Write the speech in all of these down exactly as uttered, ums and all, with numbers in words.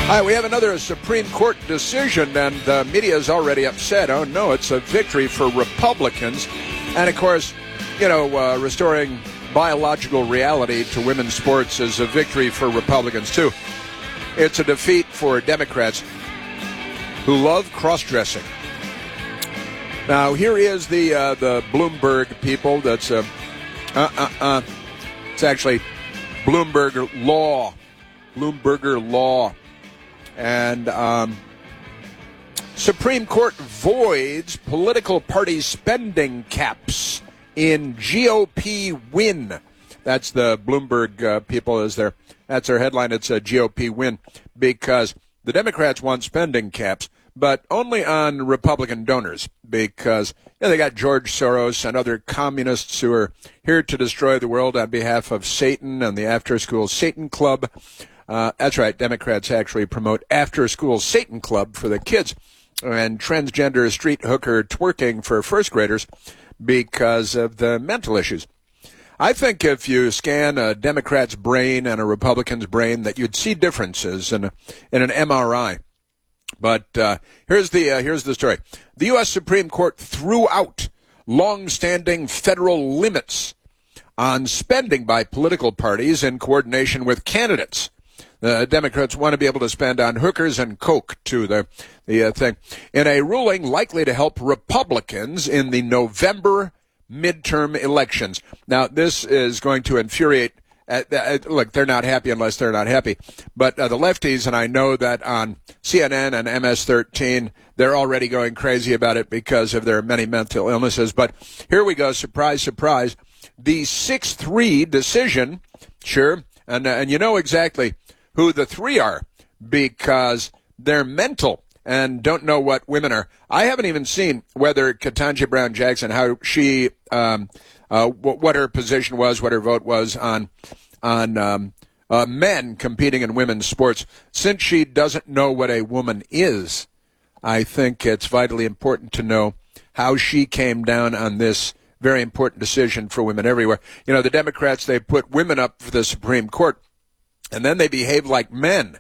Hi, we have another Supreme Court decision, and the media is already upset. Oh, no, it's a victory for Republicans. And, of course, you know, uh, restoring biological reality to women's sports is a victory for Republicans, too. It's a defeat for Democrats who love cross-dressing. Now, here is the uh, the Bloomberg people. That's uh, uh, uh, uh. It's actually Bloomberg Law. Bloomberger Law. And um, Supreme Court voids political party spending caps in G O P win. That's the Bloomberg uh, people. Is there? That's their headline. It's a G O P win because the Democrats want spending caps, but only on Republican donors because you know, they got George Soros and other communists who are here to destroy the world on behalf of Satan and the after-school Satan Club. Uh, that's right. Democrats actually promote after-school Satan Club for the kids and transgender street hooker twerking for first graders because of the mental issues. I think if you scan a Democrat's brain and a Republican's brain, that you'd see differences in a, in an M R I. But uh, here's the uh, here's the story. The U S Supreme Court threw out long-standing federal limits on spending by political parties in coordination with candidates. The Democrats want to be able to spend on hookers and coke, too, the, the uh, thing, in a ruling likely to help Republicans in the November midterm elections. Now, this is going to infuriate. Uh, uh, look, they're not happy unless they're not happy. But uh, the lefties, and I know that on C N N and M S thirteen, they're already going crazy about it because of their many mental illnesses. But here we go. Surprise, surprise. The six three decision, sure, and uh, and you know exactly who the three are because they're mental and don't know what women are. I haven't even seen whether Ketanji Brown Jackson, how she, um, uh, what her position was, what her vote was on on um, uh, men competing in women's sports. Since she doesn't know what a woman is, I think it's vitally important to know how she came down on this very important decision for women everywhere. You know, the Democrats, they put women up for the Supreme Court, and then they behave like men.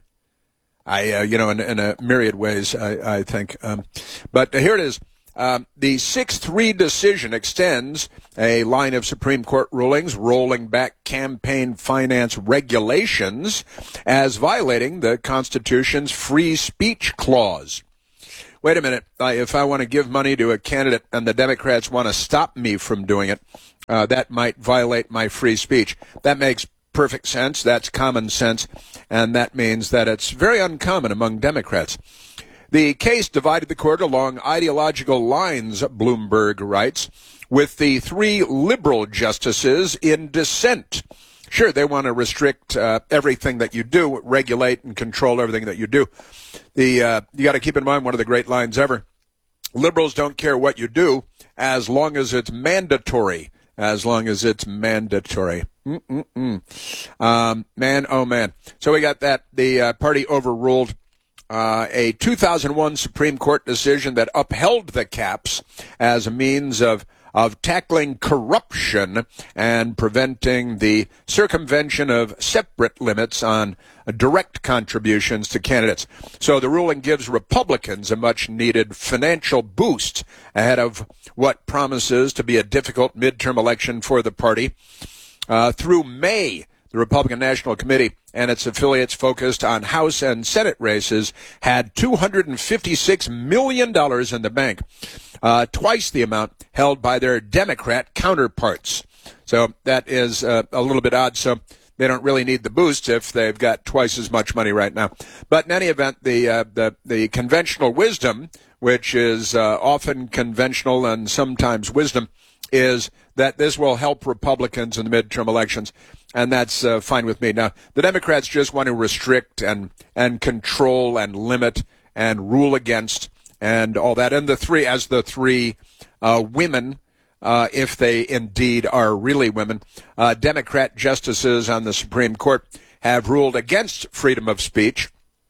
I, uh, you know, in, in a myriad ways, I, I think. Um, but here it is. Um, the six three decision extends a line of Supreme Court rulings rolling back campaign finance regulations as violating the Constitution's free speech clause. Wait a minute. Uh, if I want to give money to a candidate and the Democrats want to stop me from doing it, uh, that might violate my free speech. That makes perfect sense. That's common sense, and that means that it's very uncommon among Democrats. The case divided the court along ideological lines, Bloomberg writes, with the three liberal justices in dissent. Sure, they want to restrict uh, everything that you do, regulate and control everything that you do. The uh, you got to keep in mind one of the great lines ever. Liberals don't care what you do as long as it's mandatory. As long as it's mandatory. Mm-mm-mm. Um, man, oh, man. So we got that. The uh, party overruled uh, a two thousand one Supreme Court decision that upheld the caps as a means of of tackling corruption and preventing the circumvention of separate limits on direct contributions to candidates. So the ruling gives Republicans a much-needed financial boost ahead of what promises to be a difficult midterm election for the party. Uh, through May, the Republican National Committee and its affiliates focused on House and Senate races had two hundred fifty-six million dollars in the bank, uh, twice the amount held by their Democrat counterparts. So that is uh, a little bit odd. So they don't really need the boost if they've got twice as much money right now. But in any event, the uh, the, the conventional wisdom, which is uh, often conventional and sometimes wisdom, is that this will help Republicans in the midterm elections, and that's uh, fine with me. Now, the Democrats just want to restrict and and control and limit and rule against and all that. And the three, as the three uh, women, uh, if they indeed are really women, uh, Democrat justices on the Supreme Court have ruled against freedom of speech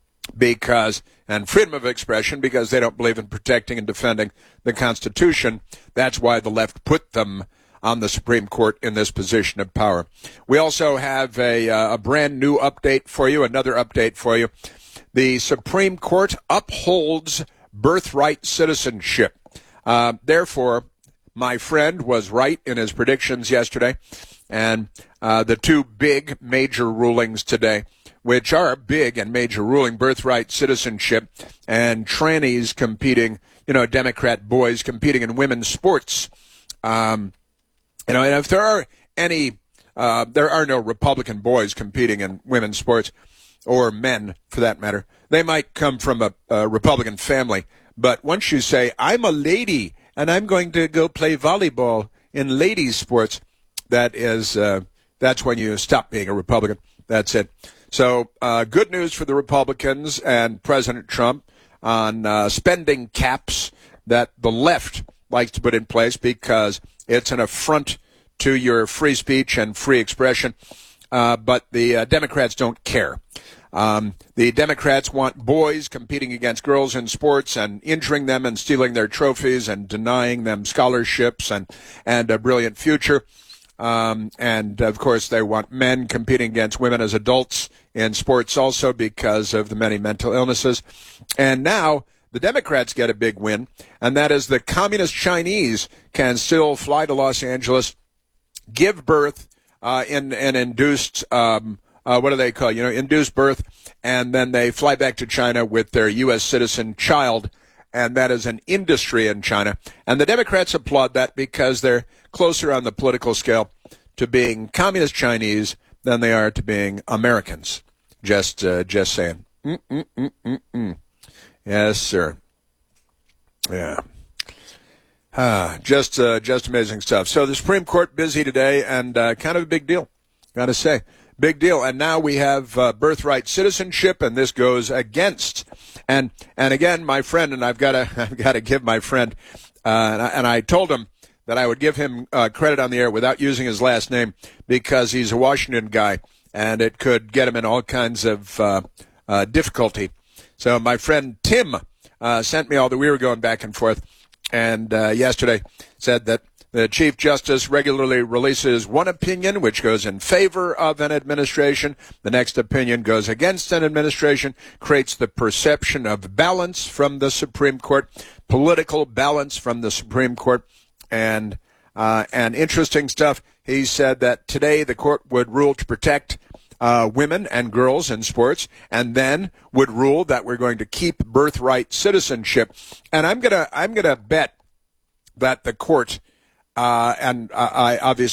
because and freedom of expression because they don't believe in protecting and defending the Constitution. That's why the left put them on the Supreme Court in this position of power. We also have a, uh, a brand new update for you, another update for you. the Supreme Court upholds birthright citizenship. Uh, therefore, my friend was right in his predictions yesterday, and uh, the two big major rulings today, which are big and major ruling, birthright citizenship and trannies competing, you know, Democrat boys competing in women's sports. Um, you know, and if there are any, uh, there are no Republican boys competing in women's sports, or men for that matter. They might come from a, a Republican family, but once you say, I'm a lady and I'm going to go play volleyball in ladies' sports, that is, uh, that's when you stop being a Republican. That's it. So uh, good news for the Republicans and President Trump on uh, spending caps that the left likes to put in place because it's an affront to your free speech and free expression. Uh, but the uh, Democrats don't care. Um, the Democrats want boys competing against girls in sports and injuring them and stealing their trophies and denying them scholarships and, and a brilliant future. Um, and, of course, they want men competing against women as adults in sports also because of the many mental illnesses. And now the Democrats get a big win, and that is the communist Chinese can still fly to Los Angeles, give birth uh, in an induced, um, uh, what do they call, you know, induced birth, and then they fly back to China with their U S citizen child, and that is an industry in China. And the Democrats applaud that because they're closer on the political scale to being communist Chinese than they are to being Americans. Just uh, just saying. Mm-mm-mm-mm-mm. Yes, sir. Yeah. Ah, just uh, just amazing stuff. So the Supreme Court busy today, and uh, kind of a big deal, got to say. Big deal. And now we have uh, birthright citizenship, and this goes against. And and again, my friend, and I've got to I've got to give my friend, uh, and, I, and I told him that I would give him uh, credit on the air without using his last name because he's a Washington guy, and it could get him in all kinds of uh, uh, difficulty. So my friend Tim uh, sent me all the, we were going back and forth, and uh, yesterday said that the Chief Justice regularly releases one opinion which goes in favor of an administration. The next opinion goes against an administration, creates the perception of balance from the Supreme Court, political balance from the Supreme Court, and uh, and interesting stuff. He said that today the court would rule to protect uh, women and girls in sports, and then would rule that we're going to keep birthright citizenship. And I'm gonna I'm gonna bet that the court uh, and I obviously.